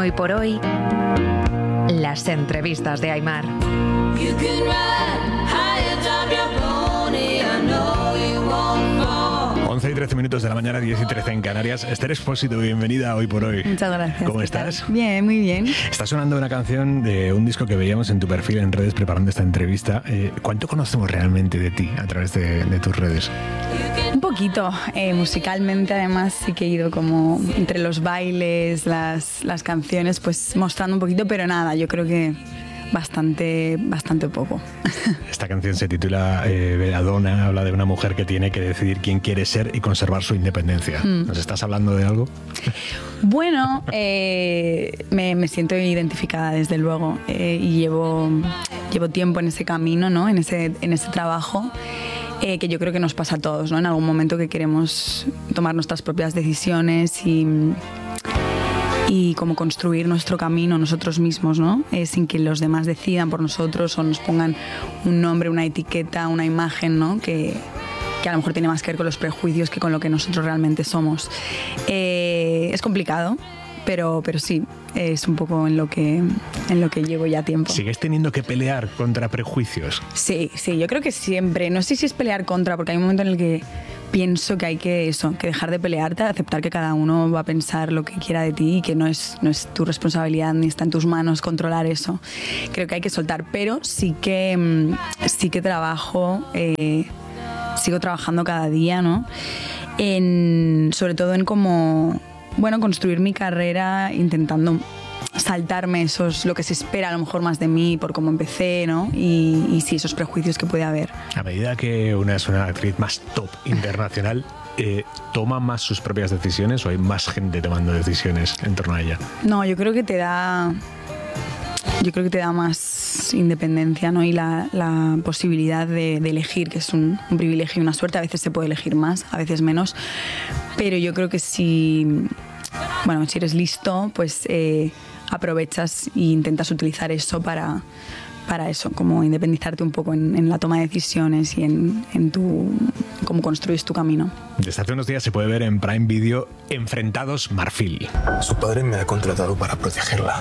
Hoy por Hoy, las entrevistas de Aimar. 11 y 13 minutos de la mañana, 10 y 13 en Canarias. Esther Expósito, bienvenida a Hoy por Hoy. Muchas gracias. ¿Cómo estás? Bien, muy bien. Está sonando una canción de un disco que veíamos en tu perfil en redes preparando esta entrevista. ¿Cuánto conocemos realmente de ti a través de tus redes? Un poquito. Musicalmente, además, sí que he ido como entre los bailes, las canciones, pues mostrando un poquito, pero nada, yo creo que bastante poco. Esta canción se titula Belladonna, habla de una mujer que tiene que decidir quién quiere ser y conservar su independencia. ¿Nos estás hablando de algo? Bueno, me siento identificada desde luego y llevo tiempo en ese camino, ¿no? en ese trabajo. Que yo creo que nos pasa a todos, ¿no? En algún momento que queremos tomar nuestras propias decisiones y como construir nuestro camino nosotros mismos, ¿no? Sin que los demás decidan por nosotros o nos pongan un nombre, una etiqueta, una imagen, ¿no? Que a lo mejor tiene más que ver con los prejuicios que con lo que nosotros realmente somos. Es complicado, pero sí, es un poco en lo que llevo ya tiempo. ¿Sigues teniendo que pelear contra prejuicios? Sí, yo creo que siempre. No sé si es pelear contra, porque hay un momento en el que pienso que hay que dejar de pelearte, aceptar que cada uno va a pensar lo que quiera de ti y que no es tu responsabilidad ni está en tus manos controlar eso. Creo que hay que soltar, pero sí que trabajo, sigo trabajando cada día, ¿no? Sobre todo en cómo, bueno, construir mi carrera intentando saltarme lo que se espera a lo mejor más de mí por cómo empecé, ¿no? Y sí, esos prejuicios que puede haber. A medida que una es una actriz más top internacional, ¿toma más sus propias decisiones o hay más gente tomando decisiones en torno a ella? No, yo creo que te da más independencia, ¿no? Y la posibilidad de elegir, que es un privilegio y una suerte. A veces se puede elegir más, a veces menos, pero yo creo que si eres listo, pues aprovechas e intentas utilizar eso para eso, como independizarte un poco en la toma de decisiones y en cómo construyes tu camino. Desde hace unos días se puede ver en Prime Video Enfrentados Marfil. Su padre me ha contratado para protegerla.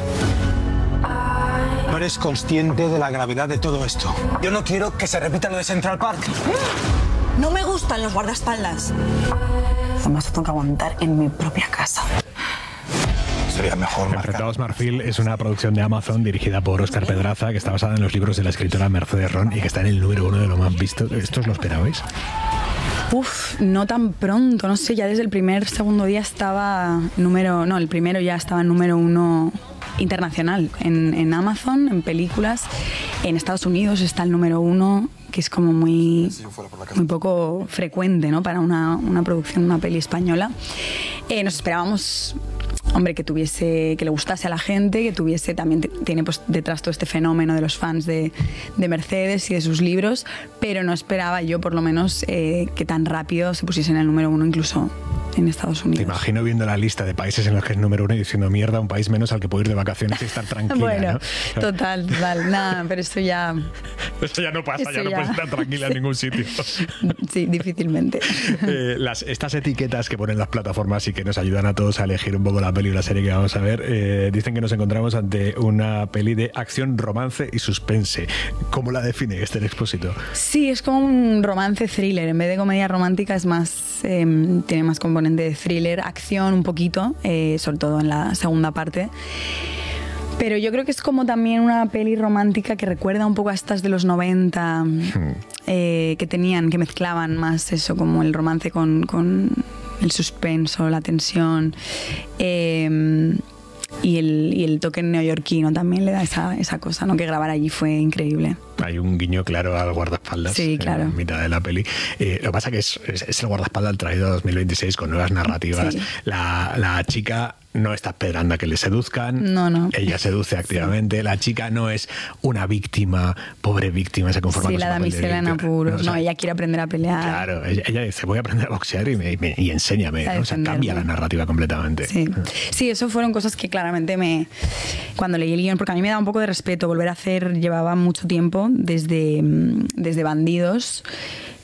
No eres consciente de la gravedad de todo esto. Yo no quiero que se repita lo de Central Park. No me gustan los guardaespaldas. Además, tengo que aguantar en mi propia casa. Sería mejor marcar. Enfrentados Marfil es una producción de Amazon dirigida por Óscar Pedraza, que está basada en los libros de la escritora Mercedes Ron y que está en el número 1 de lo más visto. ¿Esto os lo esperabais? No tan pronto, no sé, ya desde el segundo día estaba el primero ya estaba en número 1 internacional en Amazon, en películas. En Estados Unidos está el número 1, que es como muy poco frecuente, ¿no? Para una producción, una peli española. Nos esperábamos, hombre, que le gustase a la gente, que también tiene pues detrás todo este fenómeno de los fans de Mercedes y de sus libros, pero no esperaba yo, por lo menos, que tan rápido se pusiese en el número 1 incluso en Estados Unidos. Te imagino viendo la lista de países en los que es número 1 y diciendo mierda, un país menos al que puedo ir de vacaciones y estar tranquila. Bueno, ¿no? total, nada, pero eso ya no pasa, ya no puedes estar tranquila en ningún sitio. Sí, difícilmente. Estas etiquetas que ponen las plataformas y que nos ayudan a todos a elegir un poco la peli o la serie que vamos a ver, dicen que nos encontramos ante una peli de acción, romance y suspense. ¿Cómo la define Esther Expósito? Sí, es como un romance thriller. En vez de comedia romántica es más, tiene más componente de thriller, acción un poquito, sobre todo en la segunda parte. Pero yo creo que es como también una peli romántica que recuerda un poco a estas de los 90, que mezclaban más eso, como el romance con el suspenso, la tensión. Y el toque neoyorquino también le da esa cosa, ¿no? Que grabar allí fue increíble. Hay un guiño claro al guardaespaldas, sí, claro, en mitad de la peli. Lo que pasa que es el guardaespaldas traído a 2026 con nuevas narrativas. Sí. La chica no está esperando a que le seduzcan. No. Ella seduce activamente. Sí. La chica no es una víctima, pobre víctima, se conforma con su papel de víctima. Sí, la damisela en apuros. No, ella quiere aprender a pelear. Claro, ella dice, voy a aprender a boxear y enséñame, ¿no? O sea, cambia la narrativa completamente. Sí, eso fueron cosas que claramente cuando leí el guión, porque a mí me daba un poco de respeto volver a hacer, llevaba mucho tiempo desde Bandidos,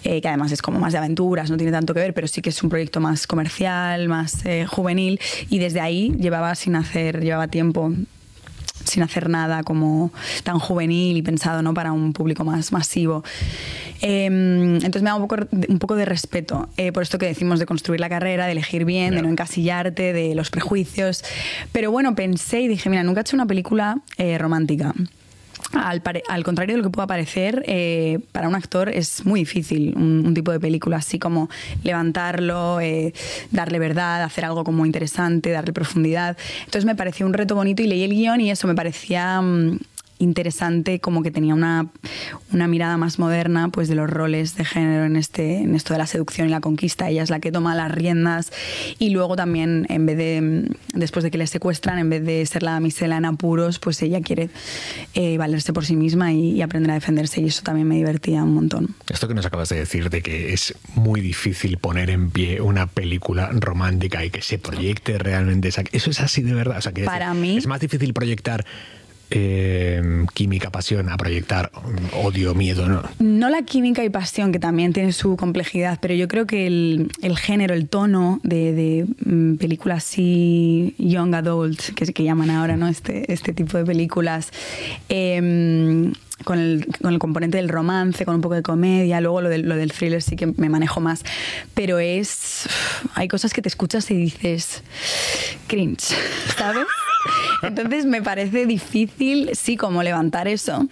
que además es como más de aventuras, no tiene tanto que ver, pero sí que es un proyecto más comercial, más juvenil, y desde ahí llevaba tiempo sin hacer nada como tan juvenil y pensado, ¿no?, para un público más masivo. Entonces me da un poco de respeto por esto que decimos de construir la carrera, de elegir bien, de no encasillarte, de los prejuicios. Pero bueno, pensé y dije, mira, nunca he hecho una película romántica. Al contrario de lo que pueda parecer, para un actor es muy difícil un tipo de película así, como levantarlo, darle verdad, hacer algo como interesante, darle profundidad. Entonces me pareció un reto bonito y leí el guión y eso me parecía interesante, como que tenía una mirada más moderna, pues, de los roles de género en esto de la seducción y la conquista. Ella es la que toma las riendas y luego también, después de que le secuestran, en vez de ser la damisela en apuros, pues ella quiere valerse por sí misma y aprender a defenderse, y eso también me divertía un montón. Esto que nos acabas de decir de que es muy difícil poner en pie una película romántica y que se proyecte realmente, eso es así de verdad. O sea, que para mí es más difícil proyectar química, pasión, a proyectar odio, miedo, ¿no? No la química y pasión, que también tiene su complejidad, pero yo creo que el género, el tono de películas así young adult, que llaman ahora, ¿no?, este tipo de películas, con el componente del romance, con un poco de comedia, luego lo del thriller sí que me manejo más, pero hay cosas que te escuchas y dices cringe, ¿sabes? Entonces me parece difícil, sí, como levantar eso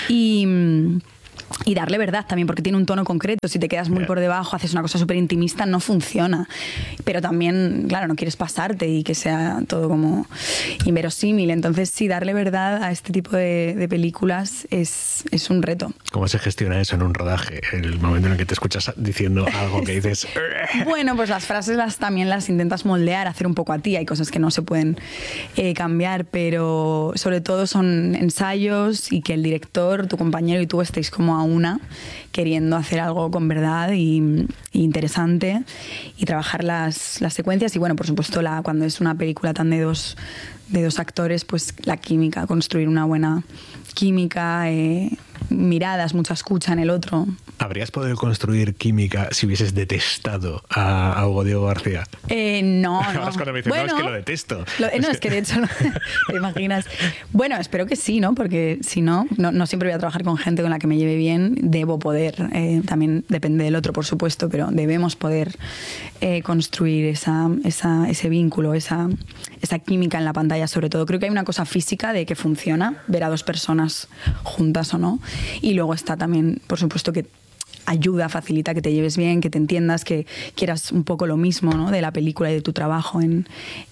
y darle verdad también, porque tiene un tono concreto. Si te quedas muy por debajo, haces una cosa súper intimista, no funciona. Pero también, claro, no quieres pasarte y que sea todo como inverosímil. Entonces, sí, darle verdad a este tipo de películas es un reto. ¿Cómo se gestiona eso en un rodaje? El momento en el que te escuchas diciendo algo que dices... Bueno, pues las frases también las intentas moldear, hacer un poco a ti. Hay cosas que no se pueden cambiar, pero sobre todo son ensayos y que el director, tu compañero y tú estéis como a una, queriendo hacer algo con verdad y interesante, y trabajar las secuencias. Y bueno, por supuesto, cuando es una película tan de dos actores, pues la química, construir una buena química, miradas, mucha escucha en el otro. ¿Habrías podido construir química si hubieses detestado a Hugo Diego García? No. Ahora es cuando me dicen, bueno, no, es que lo detesto. Es que de hecho, ¿te imaginas? Bueno, espero que sí, ¿no? Porque si no siempre voy a trabajar con gente con la que me lleve bien. Debo poder, también depende del otro, por supuesto, pero debemos poder construir ese vínculo, esa química en la pantalla, sobre todo. Creo que hay una cosa física de que funciona, ver a dos personas juntas o no. Y luego está también, por supuesto, que ayuda, facilita que te lleves bien, que te entiendas, que quieras un poco lo mismo, ¿no?, de la película y de tu trabajo en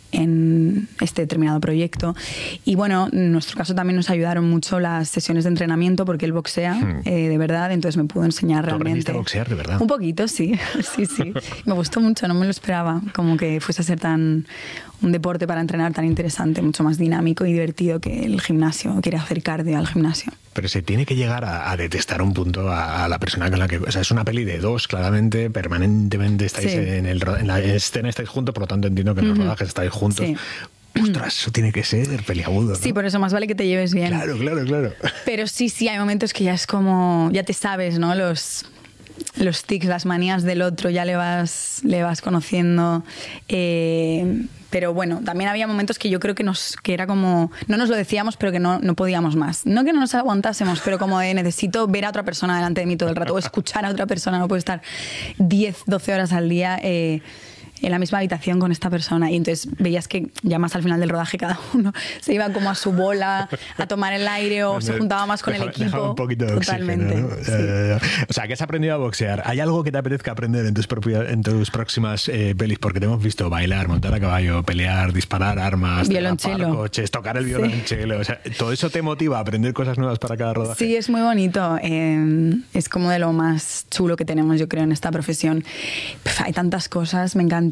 este determinado proyecto. Y bueno, en nuestro caso también nos ayudaron mucho las sesiones de entrenamiento, porque él boxea de verdad, entonces me pudo enseñar realmente. ¿Tú aprendiste a boxear de verdad? Un poquito, sí. Sí. Me gustó mucho, no me lo esperaba, como que fuese a ser un deporte para entrenar tan interesante, mucho más dinámico y divertido que el gimnasio, quiere hacer cardio al gimnasio. Pero se tiene que llegar a detestar un punto a la persona con la que... O sea, es una peli de dos, claramente, permanentemente estáis en la escena, estáis juntos, por lo tanto entiendo que en los rodajes estáis juntos. Sí. Ostras, eso tiene que ser peliagudo, ¿no? Sí, por eso más vale que te lleves bien. Claro. Pero sí, hay momentos que ya es como... Ya te sabes, ¿no?, los tics, las manías del otro, ya le vas conociendo. Pero bueno, también había momentos que yo creo que era como... No nos lo decíamos, pero que no podíamos más. No que no nos aguantásemos, pero como de necesito ver a otra persona delante de mí todo el rato, o escuchar a otra persona. No puedo estar 10, 12 horas al día en la misma habitación con esta persona. Y entonces veías que ya más al final del rodaje cada uno se iba como a su bola a tomar el aire o se juntaba más con el equipo. Un poquito de totalmente, oxígeno, ¿no? Sí. O sea, que has aprendido a boxear. ¿Hay algo que te apetezca aprender en tus próximas pelis? Porque te hemos visto bailar, montar a caballo, pelear, disparar armas, derrapar coches, tocar el violonchelo. Sí. O sea, ¿todo eso te motiva a aprender cosas nuevas para cada rodaje? Sí, es muy bonito. Es como de lo más chulo que tenemos, yo creo, en esta profesión. Hay tantas cosas, me encantaría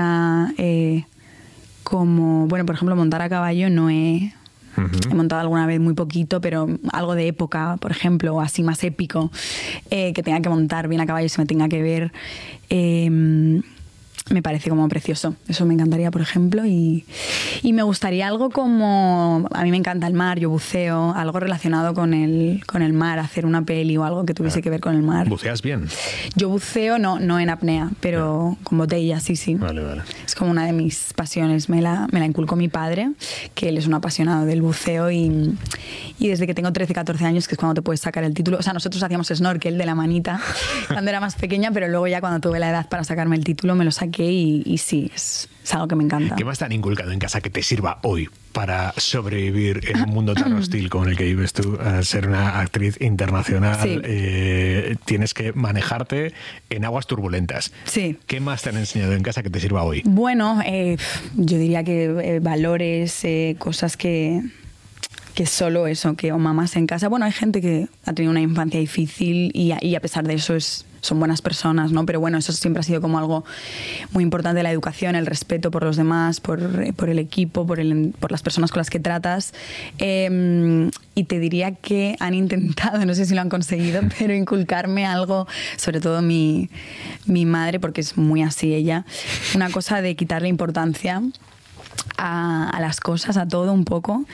como, bueno, por ejemplo, montar a caballo no he montado alguna vez muy poquito, pero algo de época, por ejemplo, o así más épico, que tenga que montar bien a caballo y se me tenga que ver. me parece como precioso. Eso me encantaría, por ejemplo. Y me gustaría algo como... A mí me encanta el mar, yo buceo, algo relacionado con el mar, hacer una peli o algo que tuviese que ver con el mar. ¿Buceas bien? Yo buceo, no en apnea, pero con botellas, sí. Vale. Es como una de mis pasiones. Me la inculcó mi padre, que él es un apasionado del buceo y desde que tengo 13, 14 años, que es cuando te puedes sacar el título. O sea, nosotros hacíamos snorkel de la manita cuando era más pequeña, pero luego ya cuando tuve la edad para sacarme el título me lo saqué y sí, es algo que me encanta. ¿Qué más te han inculcado en casa que te sirva hoy para sobrevivir en un mundo tan hostil como el que vives tú? Al ser una actriz internacional, Sí. Tienes que manejarte en aguas turbulentas. Sí. ¿Qué más te han enseñado en casa que te sirva hoy? Bueno, yo diría que valores, cosas que solo eso, que o mamás en casa. Bueno, hay gente que ha tenido una infancia difícil y a pesar de eso son buenas personas, ¿no? Pero bueno, eso siempre ha sido como algo muy importante, la educación, el respeto por los demás, por el equipo, por las personas con las que tratas. Y te diría que han intentado, no sé si lo han conseguido, pero inculcarme algo, sobre todo mi madre, porque es muy así ella, una cosa de quitarle importancia a las cosas, a todo un poco,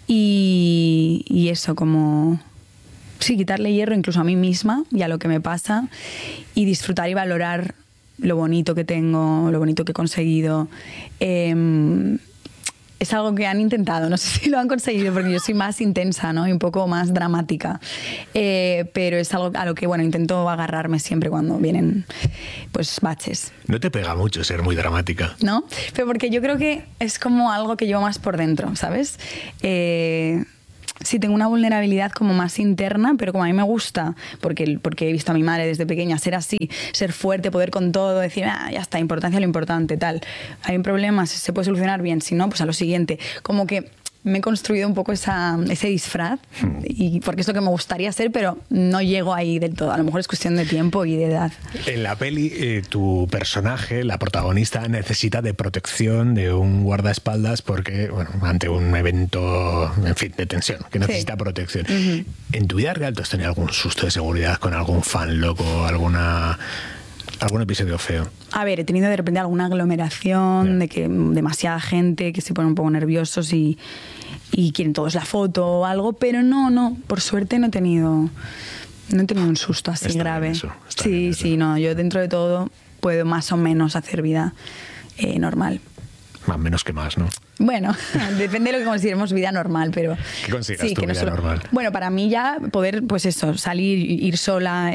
y eso, como sí, quitarle hierro incluso a mí misma y a lo que me pasa, y disfrutar y valorar lo bonito que tengo, lo bonito que he conseguido. Es algo que han intentado, no sé si lo han conseguido porque yo soy más intensa, ¿no? Y un poco más dramática, pero es algo a lo que, bueno, intento agarrarme siempre cuando vienen pues baches. No te pega mucho ser muy dramática. ¿No? Pero porque yo creo que es como algo que llevo más por dentro, ¿sabes? Sí, tengo una vulnerabilidad como más interna, pero como a mí me gusta, porque he visto a mi madre desde pequeña ser así, ser fuerte, poder con todo, decir, ya está, importancia a lo importante, tal. Hay un problema, se puede solucionar bien, si no, pues a lo siguiente. Como que me he construido un poco ese disfraz, y porque es lo que me gustaría ser, pero no llego ahí del todo. A lo mejor es cuestión de tiempo y de edad. En la peli, tu personaje, la protagonista, necesita de protección de un guardaespaldas porque, bueno, ante un evento, en fin, de tensión, que necesita protección. Uh-huh. ¿En tu vida real tú has tenido algún susto de seguridad con algún fan loco, algún episodio feo? A ver, he tenido de repente alguna aglomeración de que demasiada gente que se pone un poco nerviosos y quieren todos la foto o algo, pero no, por suerte no he tenido un susto así grave. Sí, no, yo dentro de todo puedo más o menos hacer vida normal. Más menos que más, ¿no? Bueno, depende de lo que consideremos vida normal, pero... ¿Qué consideras tu vida normal? Bueno, para mí ya poder, pues eso, salir, ir sola,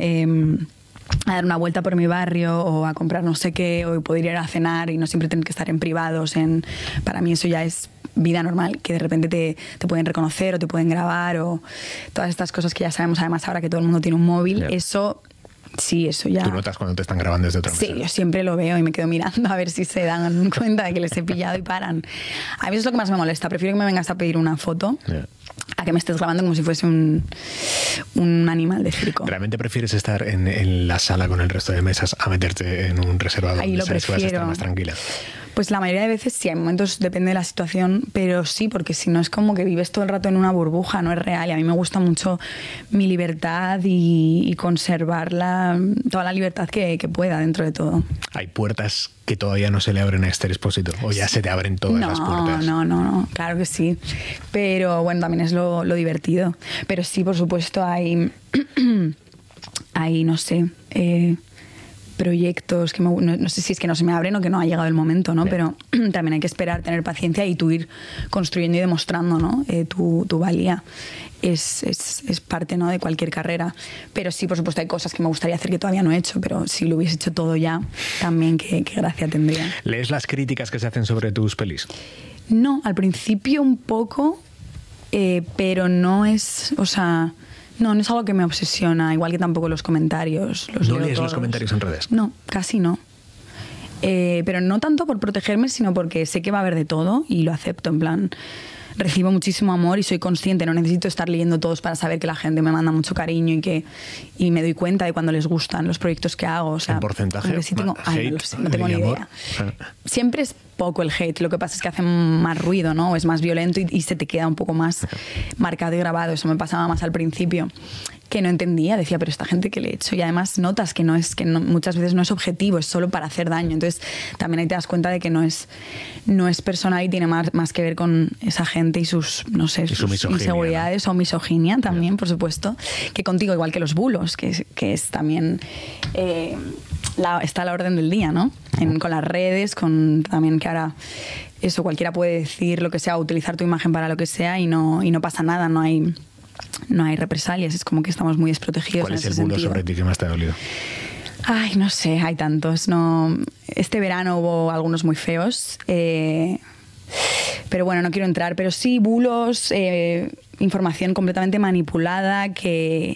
a dar una vuelta por mi barrio o a comprar no sé qué, o poder ir a cenar y no siempre tener que estar en privados. Para mí eso ya es vida normal, que de repente te pueden reconocer o te pueden grabar o todas estas cosas que ya sabemos, además ahora que todo el mundo tiene un móvil, yeah. Eso ya... ¿Tú notas cuando te están grabando desde otra mesa? Sí, yo siempre lo veo y me quedo mirando a ver si se dan cuenta de que les he pillado y paran. A mí eso es lo que más me molesta. Prefiero que me vengas a pedir una foto a que me estés grabando como si fuese un animal de circo. ¿Realmente prefieres estar en la sala con el resto de mesas a meterte en un reservado donde sabes que vas a estar más tranquila? Pues la mayoría de veces sí, hay momentos, depende de la situación, pero sí, porque si no es como que vives todo el rato en una burbuja, no es real. Y a mí me gusta mucho mi libertad y conservar toda la libertad que pueda dentro de todo. ¿Hay puertas que todavía no se le abren a Esther Expósito o ya se te abren todas las puertas? No, claro que sí. Pero bueno, también es lo divertido. Pero sí, por supuesto, hay no sé... proyectos que no sé si es que no se me abren o que no ha llegado el momento, ¿no? Pero también hay que esperar, tener paciencia y tú ir construyendo y demostrando, ¿no? Tu valía. Es parte, ¿no? De cualquier carrera. Pero sí, por supuesto, hay cosas que me gustaría hacer que todavía no he hecho, pero si lo hubiese hecho todo ya, también qué gracia tendría. ¿Lees las críticas que se hacen sobre tus pelis? No, al principio un poco, pero no es... O sea... No es algo que me obsesiona, igual que tampoco los comentarios. ¿No lees los comentarios en redes? No, casi no. Pero no tanto por protegerme, sino porque sé que va a haber de todo y lo acepto, en plan... recibo muchísimo amor y soy consciente, no necesito estar leyendo todos para saber que la gente me manda mucho cariño y me doy cuenta de cuando les gustan los proyectos que hago. O sea, ¿en porcentaje? Sí tengo, Hate, no tengo ni amor. idea. Siempre es poco el hate, lo que pasa es que hace más ruido, ¿no? O es más violento y se te queda un poco más marcado y grabado. Eso me pasaba más al principio, que no entendía, decía, pero esta gente que le he hecho, y además notas que muchas veces no es objetivo, es solo para hacer daño. Entonces también ahí te das cuenta de que no es personal y tiene más que ver con esa gente y sus, no sé, y sus inseguridades, ¿no? O misoginia también, por supuesto, que contigo, igual que los bulos, que es también está a la orden del día, ¿no? Con las redes, con también que ahora eso, cualquiera puede decir lo que sea, utilizar tu imagen para lo que sea y no pasa nada, no hay represalias, es como que estamos muy desprotegidos. ¿Cuál es el bulo sobre ti que más te ha dolido? Ay, no sé, hay tantos. No, este verano hubo algunos muy feos, pero bueno, no quiero entrar. Pero sí, bulos, información completamente manipulada que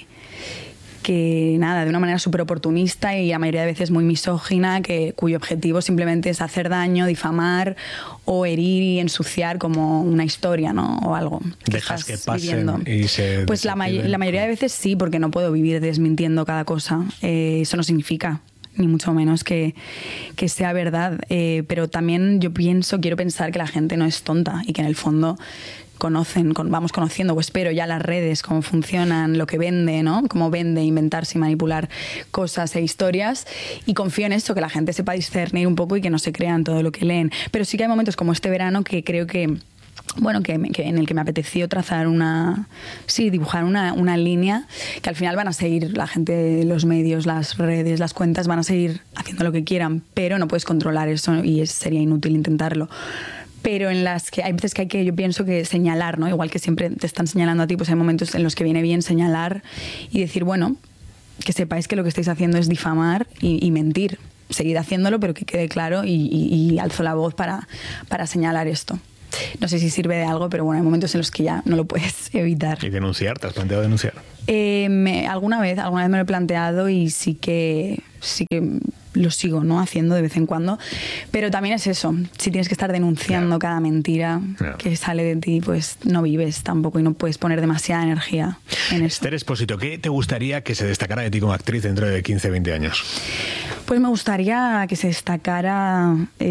nada, de una manera súper oportunista y la mayoría de veces muy misógina, cuyo objetivo simplemente es hacer daño, difamar o herir y ensuciar como una historia, ¿no? O algo. Dejas que pasen viviendo. Y se... Pues la mayoría de veces sí, porque no puedo vivir desmintiendo cada cosa. Eso no significa ni mucho menos que sea verdad. Pero también quiero pensar que la gente no es tonta y que en el fondo vamos conociendo, o espero ya las redes, cómo funcionan, lo que vende, ¿no? Cómo vende, inventarse y manipular cosas e historias, y confío en eso, que la gente sepa discernir un poco y que no se crean todo lo que leen. Pero sí que hay momentos como este verano que creo que en el que me apeteció trazar dibujar una línea que al final van a seguir la gente, los medios, las redes, las cuentas, van a seguir haciendo lo que quieran, pero no puedes controlar eso y sería inútil intentarlo. Pero en las que hay veces que yo pienso que señalar, ¿no? Igual que siempre te están señalando a ti, pues hay momentos en los que viene bien señalar y decir, bueno, que sepáis que lo que estáis haciendo es difamar y mentir. Seguid haciéndolo, pero que quede claro y alzo la voz para señalar esto. No sé si sirve de algo, pero bueno, hay momentos en los que ya no lo puedes evitar. ¿Y denunciar? ¿Te has planteado denunciar? Alguna vez me lo he planteado y sí que lo sigo, ¿no? Haciendo de vez en cuando. Pero también es eso, si tienes que estar denunciando cada mentira que sale de ti, pues no vives tampoco y no puedes poner demasiada energía en eso. Esther Expósito, ¿qué te gustaría que se destacara de ti como actriz dentro de 15, 20 años? Pues me gustaría que se destacara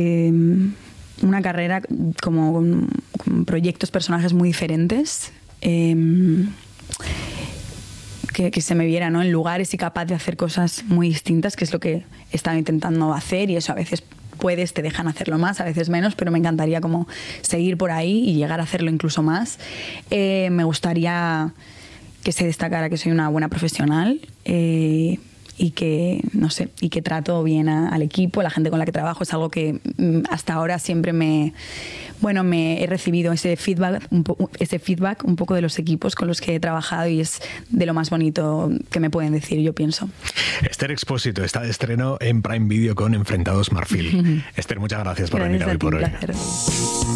una carrera como con proyectos, personajes muy diferentes, que se me viera, ¿no? En lugares y capaz de hacer cosas muy distintas, que es lo que he estado intentando hacer, y eso a veces te dejan hacerlo más, a veces menos, pero me encantaría como seguir por ahí y llegar a hacerlo incluso más. Me gustaría que se destacara que soy una buena profesional, y que, no sé, y que trato bien al equipo, la gente con la que trabajo. Es algo que hasta ahora siempre me he recibido ese feedback un poco de los equipos con los que he trabajado, y es de lo más bonito que me pueden decir, yo pienso. Esther Expósito está de estreno en Prime Video con Enfrentados Marfil. Esther, muchas gracias por venir hoy por hoy.